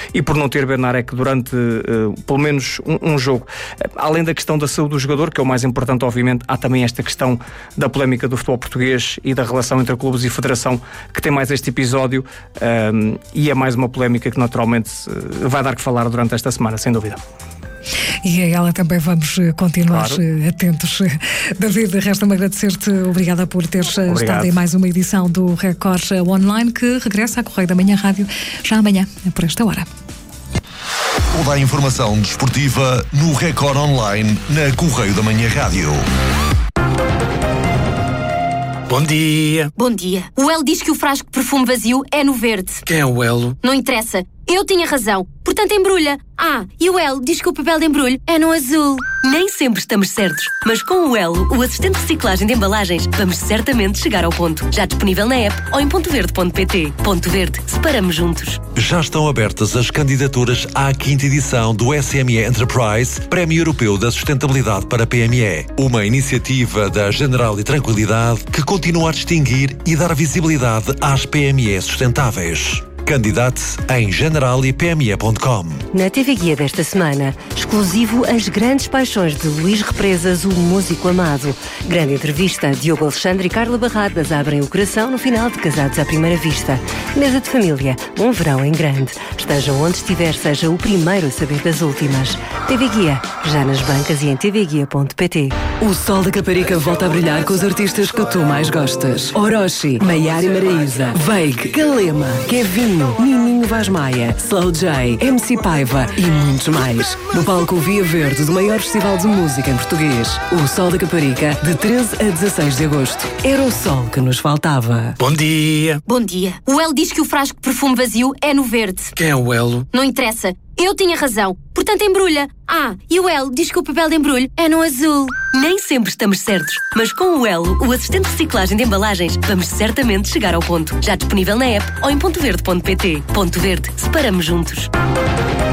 e por não ter Bednarek durante pelo menos um jogo. Além da questão da saúde do jogador, que é o mais importante, obviamente, há também esta questão da polémica do futebol português e da relação entre clubes e federação, que tem mais este episódio, e é mais uma polémica que naturalmente vai dar que falar durante esta semana, sem dúvida. E a ela também vamos continuar atentos. David, resta-me agradecer-te. Obrigada por teres estado em mais uma edição do Record Online, que regressa à Correio da Manhã Rádio já amanhã, por esta hora. Toda a informação desportiva no Record Online, na Correio da Manhã Rádio. Bom dia. Bom dia. O Elo diz que o frasco de perfume vazio é no verde. Quem é o Elo? Não interessa. Eu tinha razão. Portanto, embrulha. E o Elo diz que o papel de embrulho é no azul. Nem sempre estamos certos, mas com o Elo, o assistente de reciclagem de embalagens, vamos certamente chegar ao ponto. Já disponível na app ou em pontoverde.pt. Ponto Verde. Separamos juntos. Já estão abertas as candidaturas à 5ª edição do SME Enterprise, Prémio Europeu da Sustentabilidade para PME. Uma iniciativa da Generali Tranquilidade que continua a distinguir e dar visibilidade às PME sustentáveis. Candidate-se em generalipme.com. Na TV Guia desta semana, exclusivo As Grandes Paixões de Luís Represas, o músico amado. Grande entrevista, Diogo Alexandre e Carla Barradas abrem o coração no final de Casados à Primeira Vista. Mesa de família, um verão em grande. Esteja onde estiver, seja o primeiro a saber das últimas. TV Guia, já nas bancas e em tvguia.pt. O sol da Caparica volta a brilhar com os artistas que tu mais gostas. Orochi, Maiara e Maraísa, Veig, Calema, Kevin, Nininho Vaz Maia, Slow J, MC Paiva e muitos mais. No palco Via Verde do maior festival de música em português. O Sol da Caparica, de 13 a 16 de agosto. Era o sol que nos faltava. Bom dia. Bom dia. O Elo diz que o frasco de perfume vazio é no verde. Quem é o Elo? Não interessa. Eu tinha razão. Portanto, embrulha. E o Elo diz que o papel de embrulho é no azul. Nem sempre estamos certos, mas com o Elo, o assistente de reciclagem de embalagens, vamos certamente chegar ao ponto. Já disponível na app ou em pontoverde.pt. Ponto Verde. Separamos juntos.